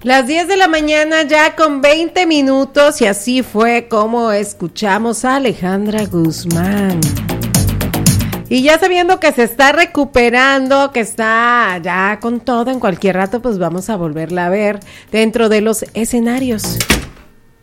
Las 10 de la mañana ya con 20 minutos y así fue como escuchamos a Alejandra Guzmán. Y ya sabiendo que se está recuperando, que está ya con todo, en cualquier rato pues vamos a volverla a ver dentro de los escenarios.